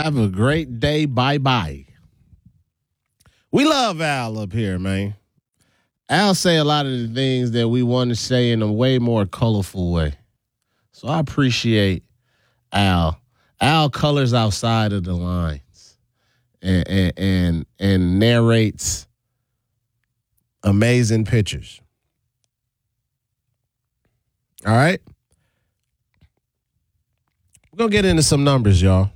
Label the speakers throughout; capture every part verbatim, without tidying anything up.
Speaker 1: Have a great day. Bye-bye. We love Al up here, man. Al say a lot of the things that we want to say in a way more colorful way. So I appreciate Al. Al colors outside of the lines and and and, and narrates amazing pictures. All right? We're going to get into some numbers, y'all.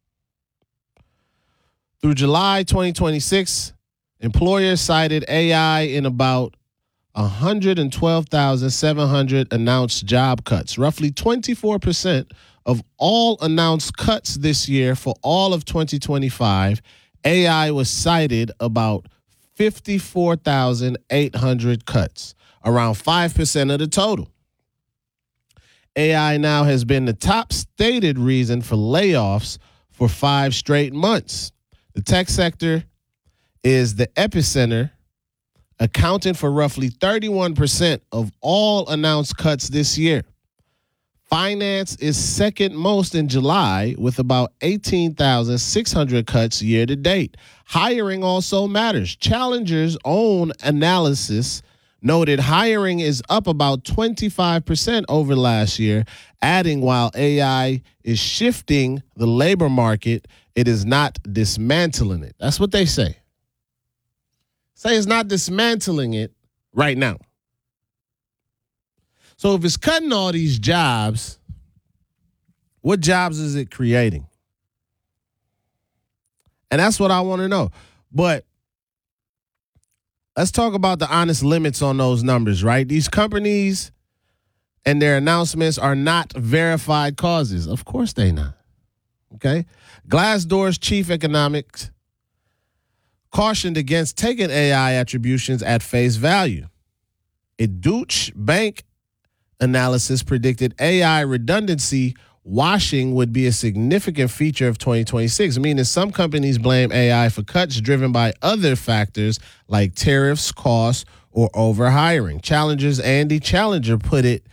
Speaker 1: Through July twenty twenty-six, employers cited A I in about one hundred twelve thousand seven hundred announced job cuts. Roughly twenty-four percent of all announced cuts this year for all of twenty twenty-five, A I was cited about fifty-four thousand eight hundred cuts, around five percent of the total. A I now has been the top stated reason for layoffs for five straight months. The tech sector is the epicenter, accounting for roughly thirty-one percent of all announced cuts this year. Finance is second most in July with about eighteen thousand six hundred cuts year to date. Hiring also matters. Challenger's own analysis noted hiring is up about twenty-five percent over last year, adding while A I is shifting the labor market, it is not dismantling it. That's what they say. Say it's not dismantling it right now. So if it's cutting all these jobs, what jobs is it creating? And that's what I want to know. But let's talk about the honest limits on those numbers, right? These companies and their announcements are not verified causes. Of course they not. Okay? Glassdoor's chief economics cautioned against taking A I attributions at face value. A Deutsche Bank analysis predicted A I redundancy washing would be a significant feature of twenty twenty-six, meaning some companies blame A I for cuts driven by other factors like tariffs, costs, or overhiring. Challenger's Andy Challenger put it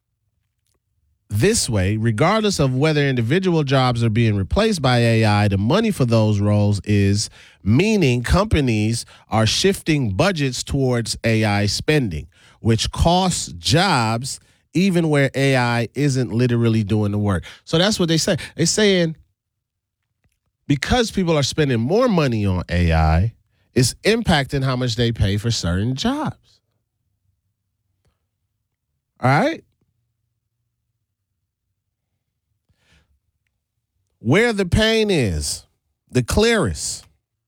Speaker 1: this way: regardless of whether individual jobs are being replaced by A I, the money for those roles is, meaning companies are shifting budgets towards A I spending, which costs jobs even where A I isn't literally doing the work. So that's what they say. They're saying because people are spending more money on A I, it's impacting how much they pay for certain jobs. All right? Where the pain is, the clearest.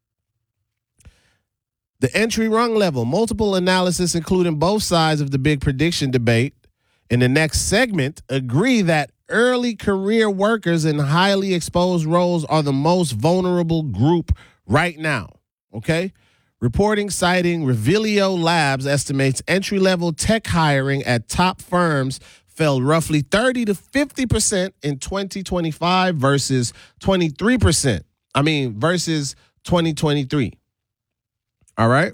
Speaker 1: The entry rung level, multiple analysis, including both sides of the big prediction debate, in the next segment agree that early career workers in highly exposed roles are the most vulnerable group right now. Okay? Reporting citing Revelio Labs estimates entry-level tech hiring at top firms fell roughly thirty to fifty percent in twenty twenty-five versus twenty-three percent. I mean, versus twenty twenty-three. All right?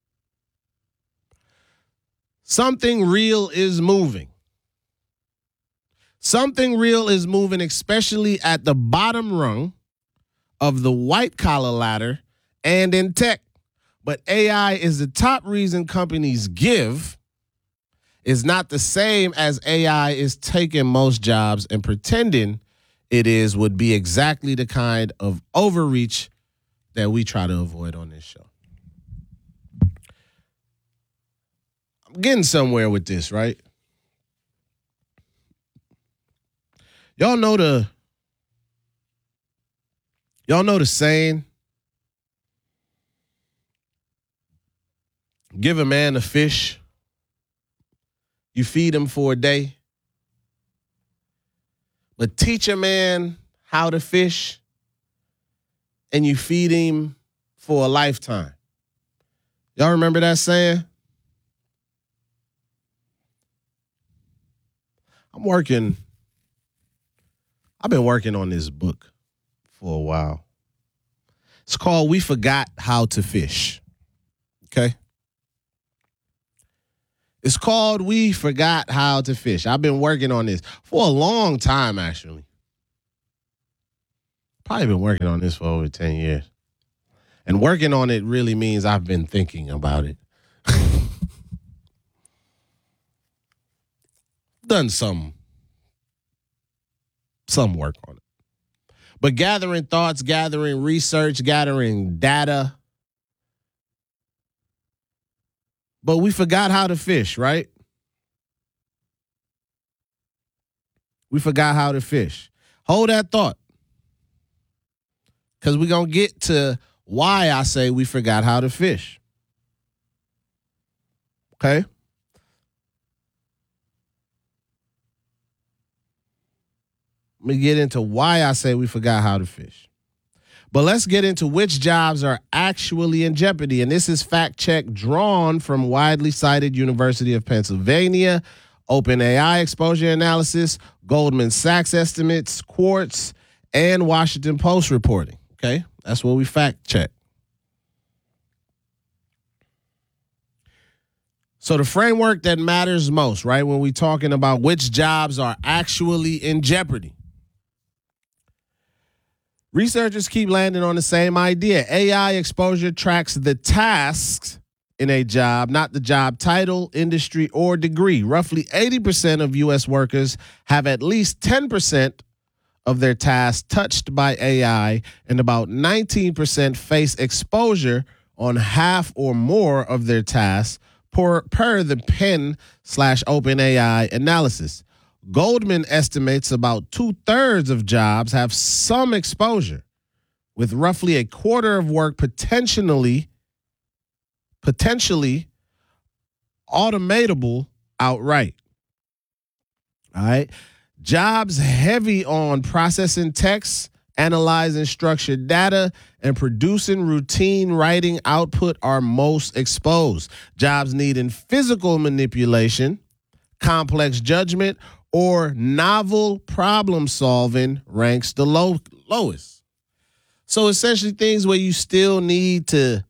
Speaker 1: Something real is moving. Something real is moving, especially at the bottom rung of the white-collar ladder and in tech. But A I is the top reason companies give is not the same as A I is taking most jobs, and pretending it is would be exactly the kind of overreach that we try to avoid on this show. I'm getting somewhere with this, right? Y'all know the y'all know the saying, give a man a fish, you feed him for a day. But teach a man how to fish and you feed him for a lifetime. Y'all remember that saying? I'm working, I've been working on this book for a while. It's called We Forgot How to Fish. Okay? It's called We Forgot How to Fish. I've been working on this for a long time, actually. Probably been working on this for over ten years. And working on it really means I've been thinking about it. Done some, some work on it. But gathering thoughts, gathering research, gathering data. But we forgot how to fish, right? We forgot how to fish. Hold that thought. Because we're going to get to why I say we forgot how to fish. Okay? Let me get into why I say we forgot how to fish. But let's get into which jobs are actually in jeopardy. And this is fact check drawn from widely cited University of Pennsylvania, OpenAI exposure analysis, Goldman Sachs estimates, Quartz, and Washington Post reporting. Okay, that's what we fact check. So the framework that matters most, right, when we're talking about which jobs are actually in jeopardy. Researchers keep landing on the same idea. A I exposure tracks the tasks in a job, not the job title, industry, or degree. Roughly eighty percent of U S workers have at least ten percent of their tasks touched by A I, and about nineteen percent face exposure on half or more of their tasks per, per the Penn slash OpenAI analysis. Goldman estimates about two-thirds of jobs have some exposure, with roughly a quarter of work potentially, potentially automatable outright. All right. Jobs heavy on processing text, analyzing structured data, and producing routine writing output are most exposed. Jobs needing physical manipulation, complex judgment, or novel problem solving ranks the low, lowest. So essentially things where you still need to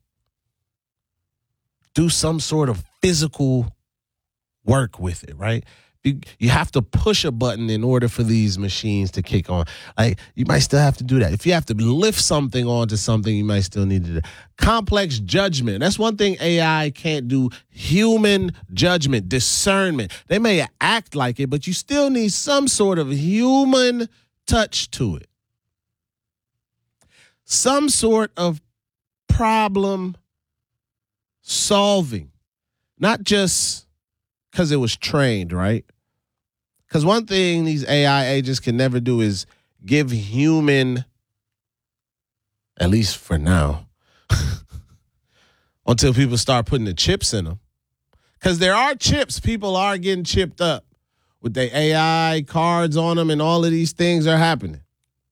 Speaker 1: do some sort of physical work with it, right? You, you have to push a button in order for these machines to kick on. Like, you might still have to do that. If you have to lift something onto something, you might still need to do that. Complex judgment. That's one thing A I can't do. Human judgment, discernment. They may act like it, but you still need some sort of human touch to it. Some sort of problem solving. Not just because it was trained, right? Because one thing these A I agents can never do is give human, at least for now, until people start putting the chips in them. Because there are chips. People are getting chipped up with their A I cards on them, and all of these things are happening.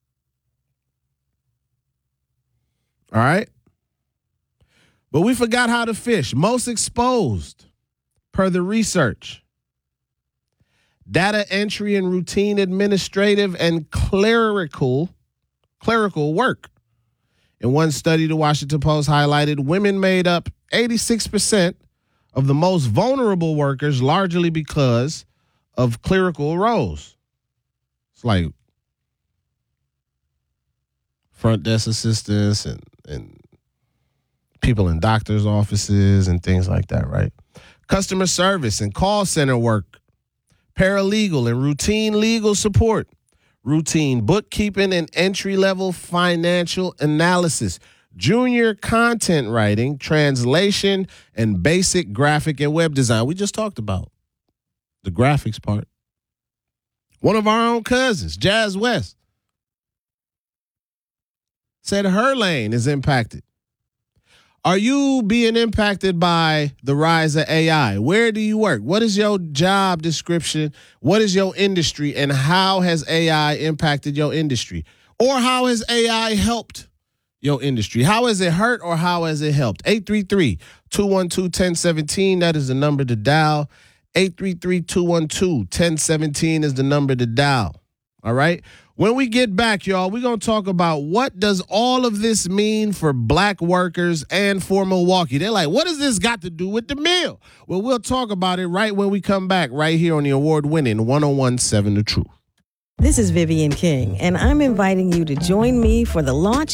Speaker 1: All right? But we forgot how to fish. Most exposed, per the research, data entry and routine administrative and clerical clerical work. In one study, the Washington Post highlighted women made up eighty-six percent of the most vulnerable workers, largely because of clerical roles. It's like front desk assistants and, and people in doctors' offices and things like that, right? Customer service and call center work, paralegal and routine legal support, routine bookkeeping and entry-level financial analysis, junior content writing, translation, and basic graphic and web design. We just talked about the graphics part. One of our own cousins, Jazz West, said her lane is impacted. Are you being impacted by the rise of A I? Where do you work? What is your job description? What is your industry? And how has A I impacted your industry? Or how has A I helped your industry? How has it hurt or how has it helped? eight three three, two one two, one zero one seven. That is the number to dial. eight three three, two one two, one zero one seven is the number to dial. All right? When we get back, y'all, we're going to talk about what does all of this mean for black workers and for Milwaukee. They're like, what does this got to do with the mill? Well, we'll talk about it right when we come back right here on the award-winning one oh one point seven The Truth.
Speaker 2: This is Vivian King, and I'm inviting you to join me for the launch